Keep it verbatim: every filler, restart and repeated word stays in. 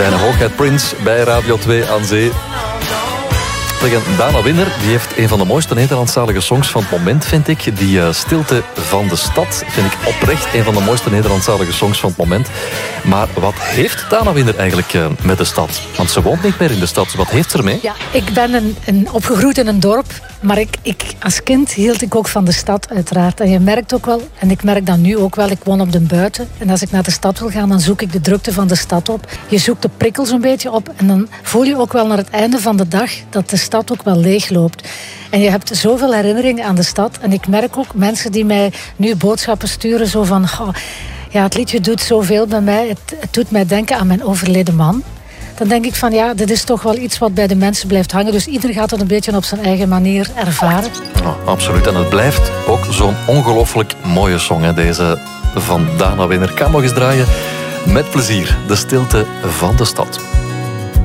Zijn hoogheid Prince bij Radio twee aan Zee. Dana Winner die heeft een van de mooiste Nederlandstalige songs van het moment, vind ik. Die uh, Stilte van de Stad vind ik oprecht een van de mooiste Nederlandstalige songs van het moment. Maar wat heeft Dana Winner eigenlijk uh, met de stad? Want ze woont niet meer in de stad. Wat heeft ze ermee? Ja, ik ben een, een opgegroeid in een dorp. Maar ik, ik, als kind hield ik ook van de stad, uiteraard. En je merkt ook wel, en ik merk dat nu ook wel, ik woon op de buiten. En als ik naar de stad wil gaan, dan zoek ik de drukte van de stad op. Je zoekt de prikkels een beetje op. En dan voel je ook wel naar het einde van de dag dat de stad ook wel leeg loopt. En je hebt zoveel herinneringen aan de stad. En ik merk ook mensen die mij nu boodschappen sturen, zo van... Oh, ja, het liedje doet zoveel bij mij. Het, het doet mij denken aan mijn overleden man. Dan denk ik van ja, dit is toch wel iets wat bij de mensen blijft hangen. Dus ieder gaat het een beetje op zijn eigen manier ervaren. Oh, absoluut. En het blijft ook zo'n ongelooflijk mooie song, hè, deze van Dana Winner. Kan nog eens draaien. Met plezier. De Stilte van de Stad.